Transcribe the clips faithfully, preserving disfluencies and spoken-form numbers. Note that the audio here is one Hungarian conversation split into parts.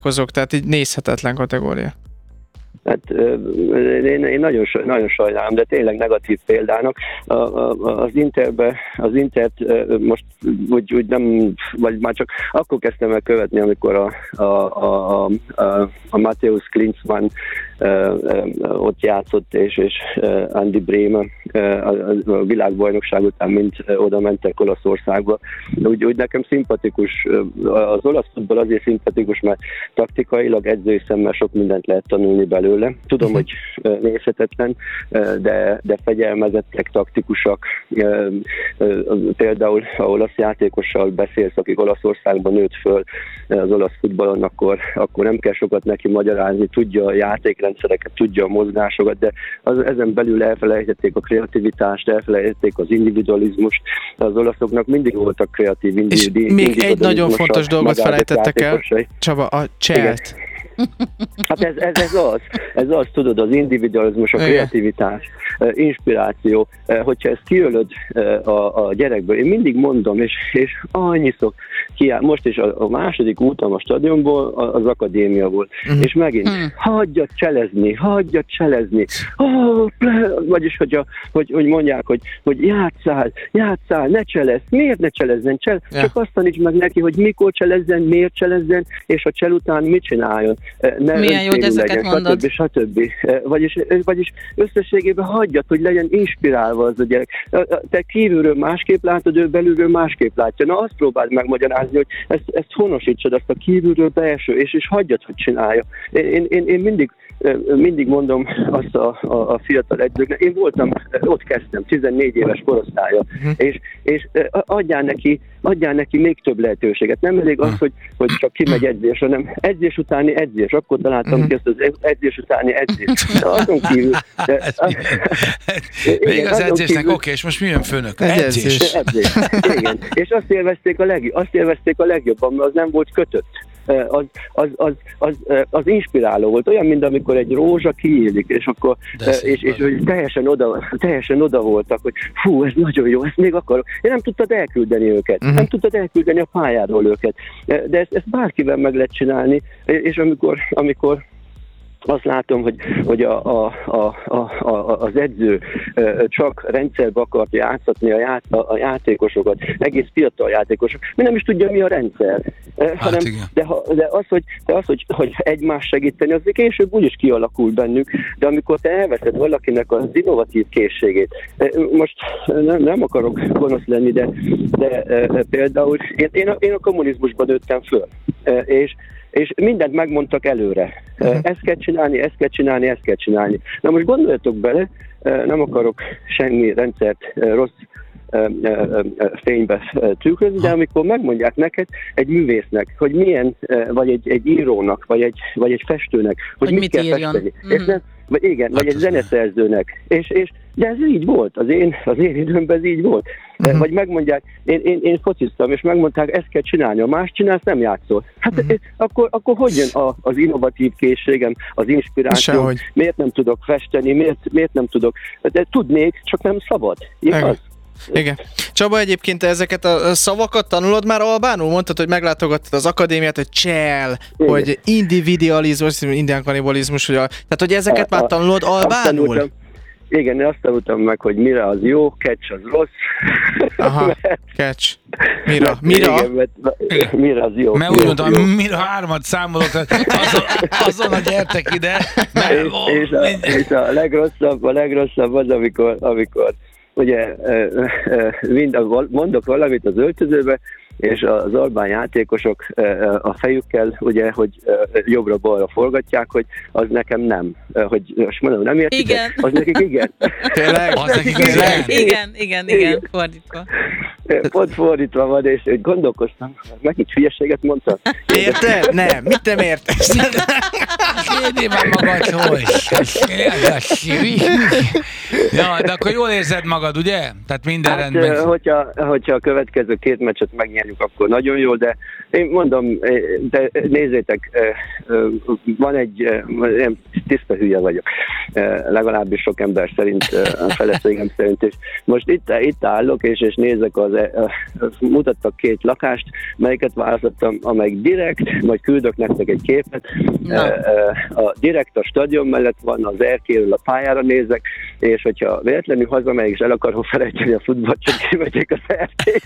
tehát így nézhetetlen kategória. Hát én, én nagyon, nagyon sajnálom, de tényleg negatív példának. A, a, az Interbe, az Intert most úgy, úgy nem, vagy már csak akkor kezdtem el követni, amikor a, a, a, a, a Matthäus Klinsmann ott játszott, és, és Andy Brehme a világbajnokság után mind oda mentek Olaszországba. Úgy, úgy nekem szimpatikus, az olasz futball azért szimpatikus, mert taktikailag edzői szemmel sok mindent lehet tanulni belőle. Tudom, hogy nézhetetlen, de, de fegyelmezettek, taktikusak. Például, ha olasz játékossal beszélsz, akik Olaszországban nőtt föl az olasz futballon, akkor, akkor nem kell sokat neki magyarázni, tudja a játékrendszereket, tudja a mozgásokat, de az, ezen belül elfelejtették a kreativitást, elfelejtették az individualizmust. Az olaszoknak mindig voltak kreatív individualizmusok. És még egy nagyon fontos dolgot felejtettek el, Csaba, a cselt. Hát ez, ez, ez az, ez az, tudod, az individualizmus, a kreativitás, inspiráció, hogyha ezt kiölöd a, a gyerekből, én mindig mondom, és, és annyiszor kiáll, most is a, a második útam a stadionból az akadémia volt, mm. és megint mm. hagyja cselezni, hagyja cselezni, oh, vagyis hogyha, hogy, hogy mondják, hogy, hogy játsszál, játsszál, ne cselezz, miért ne cselezzen, Csel, ja. csak azt taníts meg neki, hogy mikor cselezzen, miért cselezzen, és a csel után mit csináljon. Ne milyen jó, hogy ezeket legyen, mondod. Stb. stb. Vagyis, vagyis összességében hagyjad, hogy legyen inspirálva az a gyerek. Te kívülről másképp látod, ő belülről másképp látja. Na azt próbáld megmagyarázni, hogy ezt, ezt honosítsad, azt a kívülről belső, és, és hagyjad, hogy csinálja. Én, én, én mindig mindig mondom azt a, a, a fiatal edzőknek, én voltam, ott kezdtem, tizennégy éves korosztálya, uh-huh. és, és adjál neki, adjál neki még több lehetőséget. Nem elég az, hogy, hogy csak kimegy edzés, hanem edzés utáni edzés. Akkor találtam uh-huh. ki ezt az edzés utáni edzés. De azon kívül... De, az, még az edzésnek, oké, okay, és most mi jön főnök? Edzés. edzés. Igen. És azt élvezték a, legjobb, azt élvezték a legjobban, mert az nem volt kötött. Az, az, az, az, az inspiráló volt, olyan, mint amikor egy rózsa kinyílik, és akkor és, és, és, és teljesen, oda, teljesen oda voltak, hogy fú, ez nagyon jó, ezt még akarok. Én nem tudtad elküldeni őket, uh-huh. nem tudtad elküldeni a pályáról őket, de ezt, ezt bárkivel meg lehet csinálni, és amikor, amikor azt látom, hogy, hogy a, a, a, a, az edző csak rendszerbe akart játszatni a, ját, a játékosokat, egész fiatal játékosok, mi nem is tudja, mi a rendszer. Hát hanem, de, ha, de az, hogy, de az hogy, hogy egymás segíteni, az később úgyis kialakul bennük, de amikor te elveszed valakinek az innovatív készségét, most nem, nem akarok gonosz lenni, de, de például én, én, a, én a kommunizmusban nőttem föl, és és mindent megmondtak előre. Uh-huh. Ezt kell csinálni, ezt kell csinálni, ezt kell csinálni. Na most gondoljatok bele, nem akarok semmi rendszert rossz fénybe tükrözni, de amikor megmondják neked egy művésznek, hogy milyen, vagy egy, egy írónak, vagy egy, vagy egy festőnek, hogy, hogy mit, mit kell írjon. festeni. Mm. És nem, vagy igen, hát vagy egy zeneszerzőnek. És, és, de ez így volt, az én, az én időmben ez így volt. Mm-hmm. Vagy megmondják, én, én, én fociztam, és megmondták, ezt kell csinálni, a más csinálsz, nem játszol. Hát mm-hmm. akkor, akkor hogy jön a, az innovatív készségem, az inspiráció, Sehogy. miért nem tudok festeni, miért, miért nem tudok, de tudnék, csak nem szabad. Igaz? Igen. Csaba, egyébként ezeket a szavakat tanulod már albánul? Mondtad, hogy meglátogattad az akadémiát, hogy csel, igen. hogy individualizmus, indiánkanibalizmus, hogy a, tehát hogy ezeket a, már tanulod albánul? Igen, én azt tanultam meg, hogy mire az jó, catch az rossz. Aha, mert, catch. Mira, mira? Igen, mert, mire az jó. Mert úgy mondtam, jó. Mira hármat számolok, azon, azon a gyertek ide. Mert, és, ó, és, a, és a legrosszabb, a legrosszabb az, amikor, amikor ugye mind, mondok valamit az öltözőbe, és az albán játékosok a fejükkel, ugye, hogy jobbra-balra forgatják, hogy az nekem nem. Hogy most mondom, nem értik? Igen. Az nekik igen. Tényleg? Az nekik igen. Igen, igen, igen, fordítva. Pont fordítva van, és gondolkoztam, megint hülyeséget mondtam. Érted? Nem, mit nem értesz? Kérdi már magad, hogy? Ja, de akkor jól érzed magad, ugye? Tehát minden hát, rendben. Hogyha, hogyha a következő két meccset megnyerjük, akkor nagyon jó, de én mondom, de nézzétek, van egy, nem, tiszta hülye vagyok. legalábbis sok ember szerint, a feleségem szerint is. Most itt, itt állok, és, és nézek, az, mutattak két lakást, melyiket választottam, amelyik direkt, majd küldök nektek egy képet. Na. A direkt a stadion mellett van, az erkéről a pályára nézek, és hogyha véletlenül hazamegyek, és el akarom felejteni a futballt, csak kimegyek az erkélyt.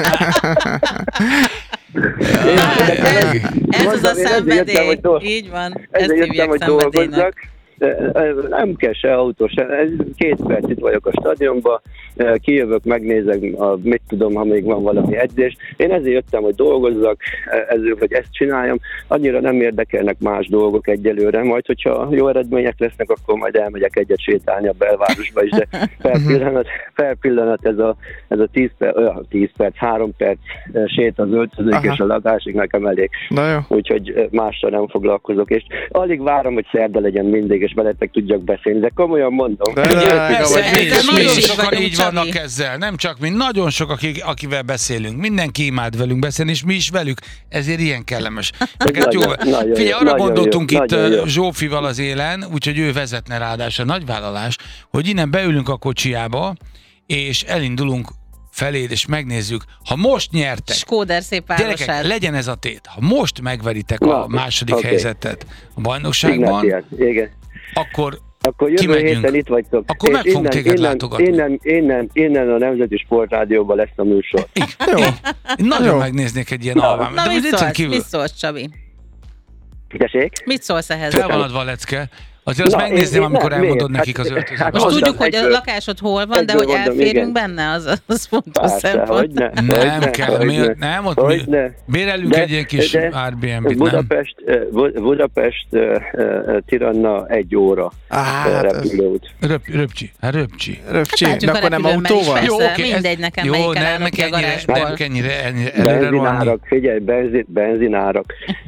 Ez, ez az a szenvedély, így van, ezt hívják szenvedélynek. Nem kell se autó, se, két perc itt vagyok a stadionban, kijövök, megnézek, a, mit tudom, ha még van valami edzés. Én ezért jöttem, hogy dolgozzak, ezért, hogy ezt csináljam. Annyira nem érdekelnek más dolgok egyelőre, majd hogyha jó eredmények lesznek, akkor majd elmegyek egyet sétálni a belvárosba is, de per pillanat, per pillanat ez a, ez a tíz perc, tíz perc, három perc sét az öltözők és a lakásig nekem elég. Úgyhogy mással nem foglalkozok, és alig várom, hogy szerda legyen mindig, és veletek tudjak beszélni, de komolyan mondom. Nagyon sokan így vannak ezzel, nem csak mi, nagyon sok, akik, akivel beszélünk. Mindenki imád velünk beszélni, és mi is velük, ezért ilyen kellemes. Jó, figyelj, arra gondoltunk jó, itt Zsófival az élen, úgyhogy ő vezetne ráadásul, nagy vállalás, hogy innen beülünk a kocsiába, és elindulunk feléd, és megnézzük, ha most nyertek. Skóder szép városát. Gyerekek, legyen ez a tét. Ha most megveritek Na, a második okay. helyzetet a bajnokságban, igen. akkor Akkor jövő kimegyünk. héten itt vagytok. Akkor meg fogunk téged innen, látogatni. Innen, innen, innen a Nemzeti Sportrádióban lesz a műsor. Jó. Nagyon Jó. megnéznék egy ilyen alvámat. Na, mit szólsz, mit szólsz, Csabi? Tessék? Mit szólsz ehhez? Fel van adva a lecke. Azért azt Na, megnézném, én, amikor nem, elmondod miért? nekik az öltözőt. Hát most tudjuk, hogy a lakásod hol van, de hogy elférünk benne, az, az fontos Persze, szempont. Ne, nem ne, kell, mi, ne, nem, ott mi, bérelünk de, egy ilyen kis Airbnb-t, Budapest, nem? Budapest, uh, Tiranna egy óra ah, repülőút. Röp, röpcsi, hát röpcsi. Röpcsi, de akkor nem autóval? Jó, oké. Okay, mindegy nekem, melyik elállok ki a garázsból. Nem kell ennyire előre rohanni. Figyelj, benzin, benzinárak.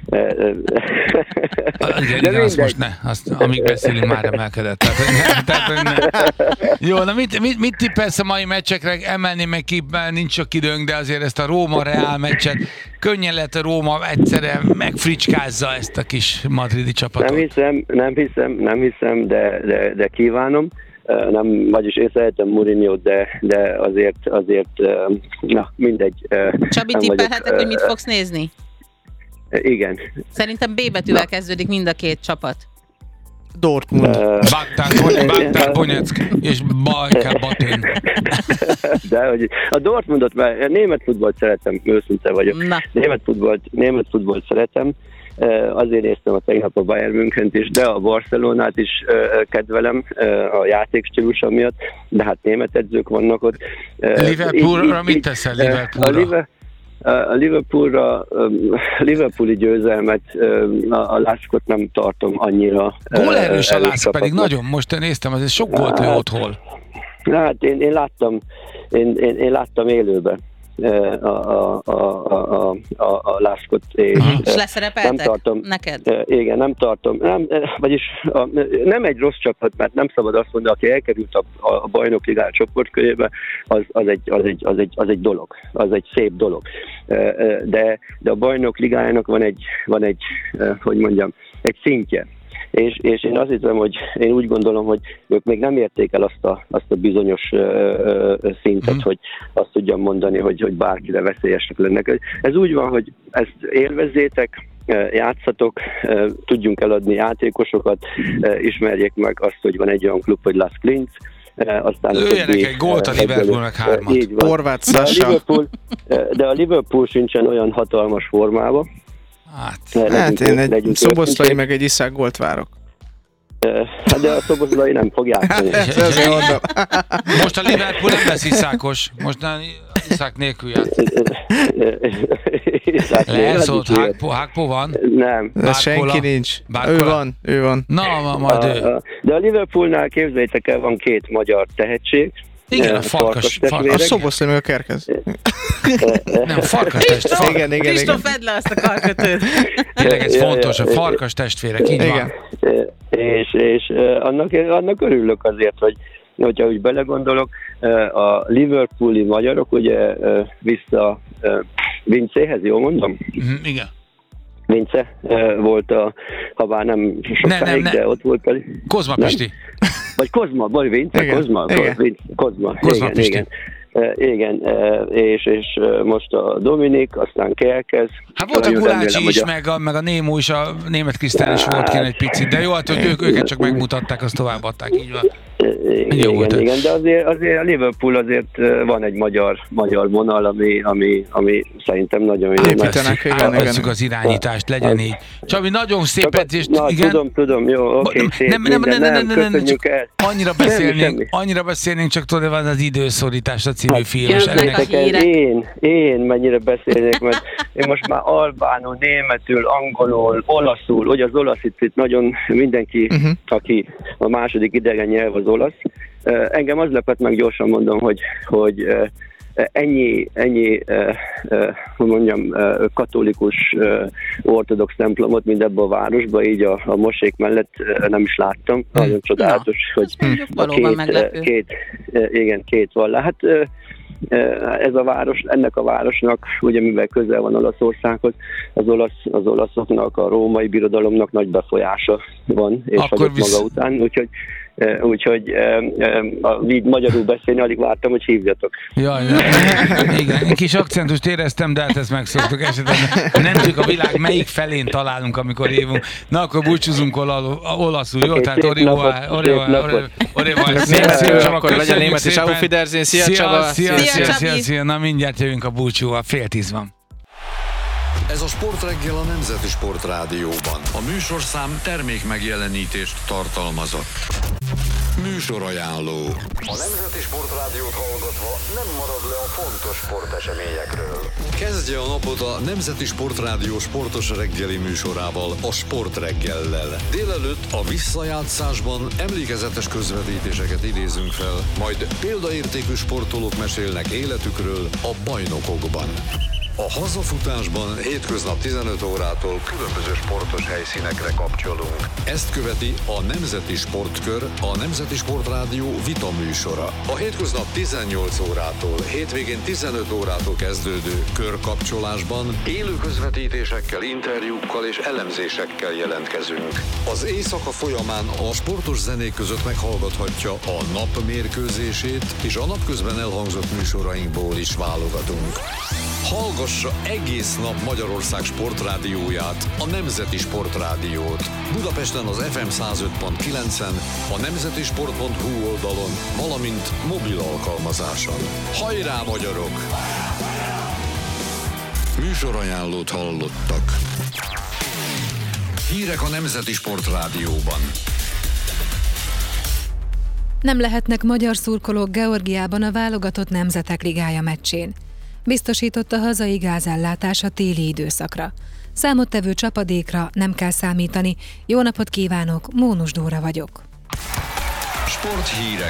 Igen, azt most ne, amíg beszélünk már emelkedett. Tehát, tehát, ne. Jó, na mit, mit, mit tippelsz a mai meccsekre? Emelném meg ki, mert nincs sok időnk, de azért ezt a Róma-Reál meccset könnyen lehet a Róma egyszerre megfricskázza ezt a kis madridi csapatot. Nem hiszem, nem hiszem, nem hiszem, de, de, de kívánom. Nem, vagyis én szeretem Mourinho-t, de, de azért, azért, na, mindegy. Csabi, tippelhetek, hogy mit fogsz nézni? Igen. Szerintem B betűvel na. kezdődik mind a két csapat. Dortmund. Uh, Baktár Donyeck és Bajka Batén. De hogy a Dortmundot, mert német futballt szeretem, őszinte vagyok. Na. Német futballt, német futballt szeretem. Azért néztem a tegnap a Bayern Münchent is, de a Barcelonát is kedvelem a játékstílusa miatt, de hát német edzők vannak ott. Liverpoolra mit teszel Liverpoolra? A Liverpoolra, a Liverpooli győzelmet, a Lászkot nem tartom annyira. Gólerős a Lászk pedig nagyon, most néztem, azért sok gólt lő otthon. Hát én, én láttam, én, én, én láttam élőben a, a, a, a, a, a Lászkot, és, és leszerepeltek nem tartom, neked? Igen, nem tartom. Nem, vagyis a, nem egy rossz csapat, mert nem szabad azt mondani, aki elkerült a, a bajnokligá csoportkörébe, az, az, egy, az, egy, az, egy, az egy dolog, az egy szép dolog. De, de a bajnokligájának van egy, van egy, hogy mondjam, egy szintje. És, és én azt hiszem, hogy én úgy gondolom, hogy ők még nem érték el azt a, azt a bizonyos ö, ö, szintet, mm. hogy azt tudjam mondani, hogy, hogy bárkire veszélyesek lennek. Ez úgy van, hogy ezt élvezzétek, játszatok, tudjunk eladni játékosokat, ismerjék meg azt, hogy van egy olyan klub, hogy Las Klinc, aztán lőjenek egy gólt a Liverpoolnak hármat. Horváth Sasha. De a Liverpool sincsen olyan hatalmas formában. Hát, hát én egy Szoboszlai meg egy Iszák gólt várok. Hát de a Szoboszlai nem fog játszani. Most a Liverpool nem lesz Iszákos. Most a Iszák nélkül játszik. Leszólt, Hákpó, Hákpó van? Nem. De senki nincs. Bárkola. Ő van, ő van. Na, majd ő. De a Liverpoolnál képzeljétek el, van két magyar tehetség. Igen, a farkas, farkas. A Szoboszlai meg a Kerkez. Nem, farkas testvérek. Igen, igen, Kristóf, vedd le azt a karkötőt. Tényleg ez fontos, a farkas testvérek, így igen. van. És, és annak, annak örülök azért, hogy hogyha úgy belegondolok, a liverpooli magyarok ugye vissza Vincéhez, jól mondom? Igen. Vince volt a, ha bár nem sokáig, ne, de ott volt a... Kozma Pisti. Vagy Kozma, vagy Vince, igen, Kozma, igen. Vince, Kozma, Kozma igen, Pisti. Igen. Uh, igen, uh, és, és uh, most a Dominik, aztán Kelkez. Hát volt a Gulácsi is, a... meg, a, meg a Némó is, a Németh Krisztián is volt kint egy picit, de jó, hát, hogy ők, őket csak megmutatták, azt továbbadták, így van. Igen, jó igen, igen, de azért, azért a Liverpool azért van egy magyar, magyar vonal, ami, ami, ami szerintem nagyon jó. Építenek, igen, igen. Veszük az irányítást, legyen így. Csabi, nagyon szép edzést, igen. Tudom, tudom, jó, oké, okay, szép, nem, nem, nem, nem, nem, nem, nem, csak el. annyira beszélnénk, annyira beszélnénk, csak tudod, van az Időszorítás a című film. Én, én mennyire beszélnék, mert én most már albánul, németül, angolul, olaszul, ugye az olasz itt, itt nagyon mindenki, uh-huh. aki a második idegen nyelv az olasz. Uh, engem az lepett meg, gyorsan mondom, hogy, hogy uh, ennyi, ennyi uh, uh, hogy mondjam, uh, katolikus uh, ortodox templomot mindebben a városban, így a, a mosék mellett uh, nem is láttam. Hmm. Nagyon csodálatos, Na, hogy a két, uh, két, uh, igen, két vallás. Hát uh, ez a város, ennek a városnak, ugye mivel közel van Olaszországhoz, az, olasz, az olaszoknak, a római birodalomnak nagy befolyása van, és hagyott visz... maga után, úgyhogy úgyhogy így magyarul beszélni, alig vártam, hogy hívjatok. Jaj, igen, egy kis akcentust éreztem, de hát ezt megszoktuk esetben. Nem tudjuk a világ melyik felén találunk, amikor hívunk. Na, akkor búcsúzunk olaszul, jó? Tehát Orióvá, Orióvá, szia, akkor legyen német és Auf Wiedersehen. Szia, Csaba! Szia, szia, szia, na mindjárt jövünk a búcsúval, fél tíz van. Ez a Sportreggel a Nemzeti Sportrádióban. A műsorszám termék megjelenítést tartalmazott. Műsorajánló. A Nemzeti Sportrádiót hallgatva nem marad le a fontos sporteseményekről. Kezdje a napot a Nemzeti Sportrádió sportos reggeli műsorával, a Sportreggellel. Délelőtt a visszajátszásban emlékezetes közvetítéseket idézünk fel, majd példaértékű sportolók mesélnek életükről a bajnokokban. A hazafutásban hétköznap tizenöt órától különböző sportos helyszínekre kapcsolunk. Ezt követi a Nemzeti Sportkör, a Nemzeti Sportrádió vita műsora. A hétköznap tizennyolc órától, hétvégén tizenöt órától kezdődő körkapcsolásban élő közvetítésekkel, interjúkkal és elemzésekkel jelentkezünk. Az éjszaka folyamán a sportos zenék között meghallgathatja a nap mérkőzését, és a napközben elhangzott műsorainkból is válogatunk. Hallgassa egész nap Magyarország sportrádióját, a Nemzeti Sportrádiót. Budapesten az ef em száz öt pont kilencen, a nemzetisport pont hu oldalon, valamint mobil alkalmazáson. Hajrá, magyarok! Műsorajánlót hallottak. Hírek a Nemzeti Sportrádióban. Nem lehetnek magyar szurkolók Georgiában a válogatott nemzetek ligája meccsén. Biztosított a hazai gázellátás a téli időszakra. Számottevő csapadékra nem kell számítani. Jó napot kívánok, Mónus Dóra vagyok. Sporthírek.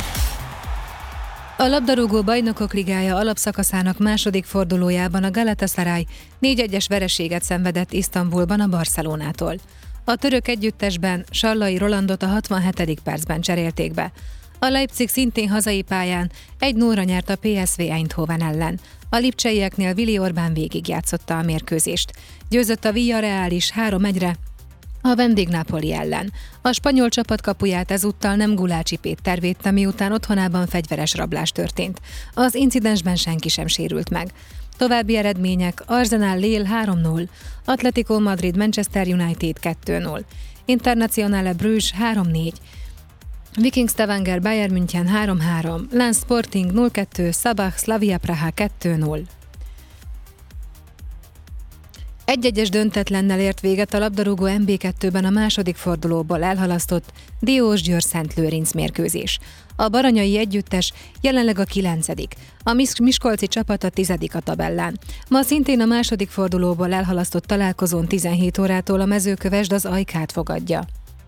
A labdarúgó bajnokok ligája alapszakaszának második fordulójában a Galatasaray négy egyes vereséget szenvedett Isztambulban a Barcelonától. A török együttesben Sallai Rolandot a hatvanhetedik percben cserélték be. A Leipzig szintén hazai pályán egy nullra nyert a pé es vé Eindhoven ellen. A lipcseieknél Willi Orbán végigjátszotta a mérkőzést. Győzött a Villarreal is három egyre a vendég Napoli ellen. A spanyol csapat kapuját ezúttal nem Gulácsi Péter védte, miután otthonában fegyveres rablás történt. Az incidensben senki sem sérült meg. További eredmények: Arsenal Lille három null, Atletico Madrid Manchester United kettő null, Internazionale Bruges három négy, Viking Stavanger Bayern München három három, Lens Sporting nulla kettő, Szabah Slavia Praha kettő null. Egy-egyes döntetlennel ért véget a labdarúgó em bé kettőben a második fordulóból elhalasztott Diós-Győr Szent Lőrinc mérkőzés. A baranyai együttes jelenleg a kilencedik, a miskolci csapat a tizedik a tabellán. Ma szintén a második fordulóból elhalasztott találkozón tizenhét órától a Mezőkövesd az Ajkát fogadja.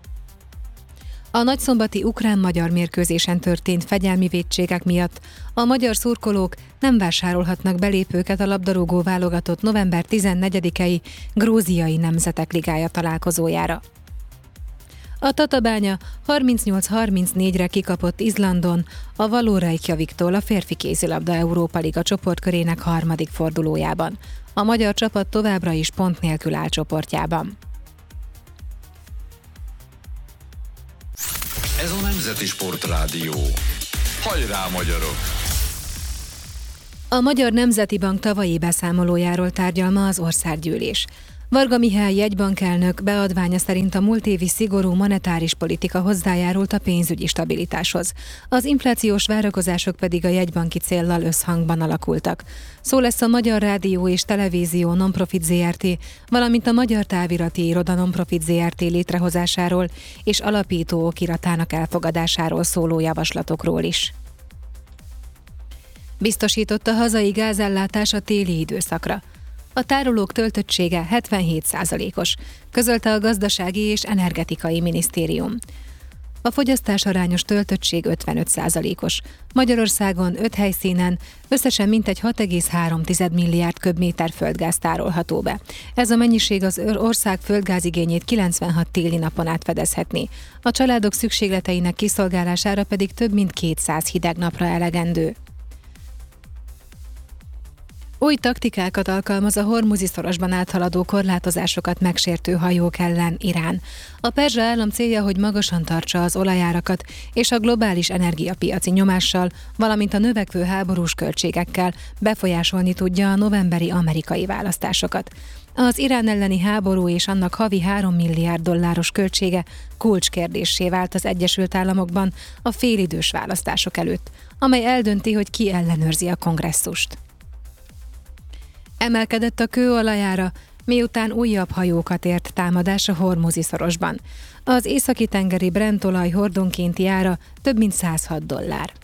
A nagyszombati ukrán-magyar mérkőzésen történt fegyelmi vétségek miatt a magyar szurkolók nem vásárolhatnak belépőket a labdarúgó válogatott november tizennegyedikei Grúziai Nemzetek Ligája találkozójára. A Tatabánya harmincnyolc harmincnégyre kikapott Izlandon a Való Reykjaviktól a férfi kézilabda Európa Liga csoportkörének harmadik fordulójában. A magyar csapat továbbra is pont nélkül áll csoportjában. Ez a Nemzeti Sportrádió. Hajrá, magyarok! A Magyar Nemzeti Bank tavalyi beszámolójáról tárgyal ma az országgyűlés. Varga Mihály jegybankelnök beadványa szerint a múlt évi szigorú monetáris politika hozzájárult a pénzügyi stabilitáshoz. Az inflációs várakozások pedig a jegybanki céllal összhangban alakultak. Szó lesz a Magyar Rádió és Televízió Nonprofit zé er té, valamint a Magyar Távirati Iroda Nonprofit zé er té létrehozásáról és alapító okiratának elfogadásáról szóló javaslatokról is. Biztosított a hazai gázellátás a téli időszakra. A tárolók töltöttsége hetvenhét százalékos, közölte a Gazdasági és Energetikai Minisztérium. A fogyasztás arányos töltöttség ötvenöt százalékos. Magyarországon öt helyszínen összesen mintegy hat egész három milliárd köbméter földgáz tárolható be. Ez a mennyiség az ország földgázigényét kilencvenhat téli napon át fedezhetné. A családok szükségleteinek kiszolgálására pedig több mint kétszáz hideg napra elegendő. Új taktikákat alkalmaz a Hormuzi szorosban áthaladó korlátozásokat megsértő hajók ellen Irán. A perzsa állam célja, hogy magasan tartsa az olajárakat, és a globális energiapiaci nyomással, valamint a növekvő háborús költségekkel befolyásolni tudja a novemberi amerikai választásokat. Az Irán elleni háború és annak havi három milliárd dolláros költsége kulcskérdéssé vált az Egyesült Államokban a félidős választások előtt, amely eldönti, hogy ki ellenőrzi a kongresszust. Emelkedett a kőolajára, miután újabb hajókat ért támadás a Hormuzi szorosban. Az északi-tengeri Brent olaj hordonkénti ára több mint száz hat dollár.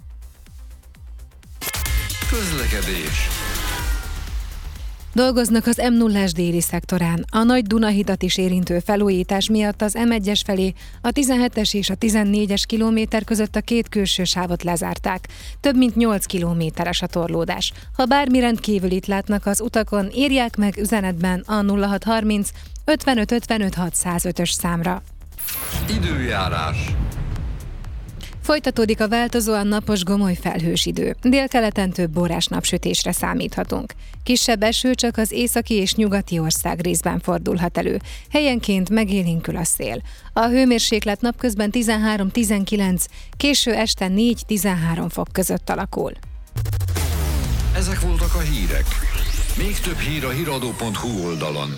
Közlekedés. Dolgoznak az em nullás déli szektorán. A Nagy Dunahidat is érintő felújítás miatt az em egyes felé a tizenhetes és a tizennégyes kilométer között a két külső sávot lezárták. Több mint nyolc kilométeres a torlódás. Ha bármi rendkívülit látnak az utakon, írják meg üzenetben a nulla hat harminc ötvenöt ötvenöt hatszázötös számra. Időjárás. Folytatódik a változóan napos gomoly felhős idő. Délkeleten több órás napsütésre számíthatunk. Kisebb eső csak az északi és nyugati ország részben fordulhat elő. Helyenként megélénkül a szél. A hőmérséklet napközben tizenhárom-tizenkilenc, késő este négy-tizenhárom fok között alakul. Ezek voltak a hírek. Még több hír a híradó pont hu oldalon.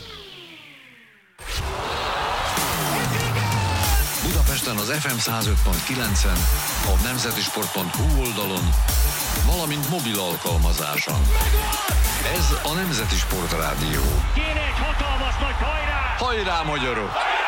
Budapesten az ef em száz öt pont kilencen, a nemzetisport pont hu oldalon, valamint mobil alkalmazáson. Ez a Nemzeti Sportrádió. Kéne egy hatalmas nagy hajrá! Hajrá, magyarok!